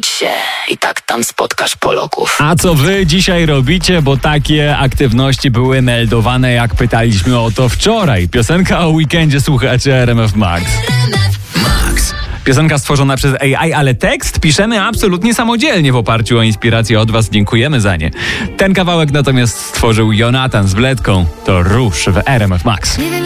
budź się, i tak tam spotkasz Polaków. A co wy dzisiaj robicie, bo takie aktywności były meldowane, jak pytaliśmy o to wczoraj. Piosenka o weekendzie słuchacie RMF Max. Piosenka stworzona przez AI, ale tekst piszemy absolutnie samodzielnie w oparciu o inspirację od was. Dziękujemy za nie. Ten kawałek natomiast stworzył Jonatan z Bledką. To Róż w RMF Max.